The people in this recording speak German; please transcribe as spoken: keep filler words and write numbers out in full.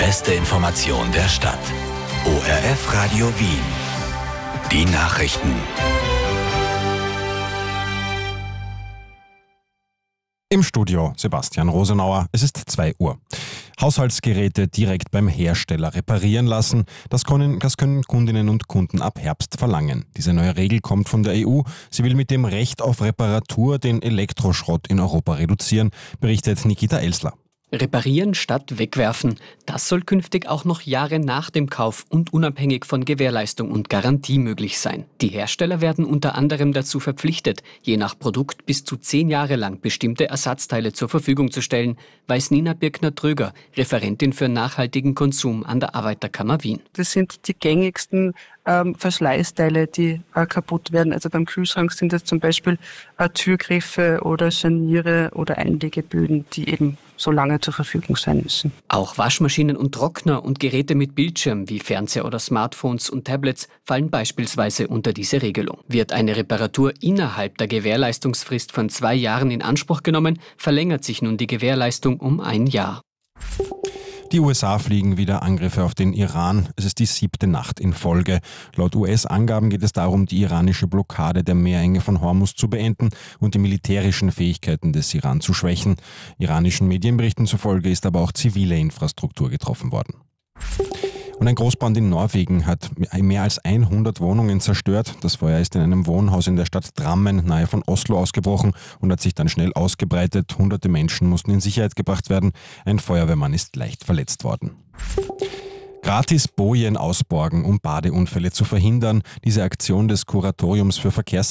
beste Information der Stadt. O R F Radio Wien. Die Nachrichten. Im Studio Sebastian Rosenauer. Es ist zwei Uhr. Haushaltsgeräte direkt beim Hersteller reparieren lassen, das können, das können Kundinnen und Kunden ab Herbst verlangen. Diese neue Regel kommt von der E U. Sie will mit dem Recht auf Reparatur den Elektroschrott in Europa reduzieren, berichtet Nikita Elsler. Reparieren statt wegwerfen. Das soll künftig auch noch Jahre nach dem Kauf und unabhängig von Gewährleistung und Garantie möglich sein. Die Hersteller werden unter anderem dazu verpflichtet, je nach Produkt bis zu zehn Jahre lang bestimmte Ersatzteile zur Verfügung zu stellen, weiß Nina Birkner-Tröger, Referentin für nachhaltigen Konsum an der Arbeiterkammer Wien. Das sind die gängigsten ähm, Verschleißteile, die äh, kaputt werden. Also beim Kühlschrank sind das zum Beispiel äh, Türgriffe oder Scharniere oder Einlegeböden, die eben so lange zur Verfügung sein müssen. Auch Waschmaschinen und Trockner und Geräte mit Bildschirm wie Fernseher oder Smartphones und Tablets fallen beispielsweise unter diese Regelung. Wird eine Reparatur innerhalb der Gewährleistungsfrist von zwei Jahren in Anspruch genommen, verlängert sich nun die Gewährleistung um ein Jahr. Die U S A fliegen wieder Angriffe auf den Iran. Es ist die siebte Nacht in Folge. Laut U S-Angaben geht es darum, die iranische Blockade der Meerenge von Hormuz zu beenden und die militärischen Fähigkeiten des Iran zu schwächen. Iranischen Medienberichten zufolge ist aber auch zivile Infrastruktur getroffen worden. Und ein Großbrand in Norwegen hat mehr als hundert Wohnungen zerstört. Das Feuer ist in einem Wohnhaus in der Stadt Drammen nahe von Oslo ausgebrochen und hat sich dann schnell ausgebreitet. Hunderte Menschen mussten in Sicherheit gebracht werden. Ein Feuerwehrmann ist leicht verletzt worden. Gratis Bojen ausborgen, um Badeunfälle zu verhindern. Diese Aktion des Kuratoriums für Verkehrssicherheit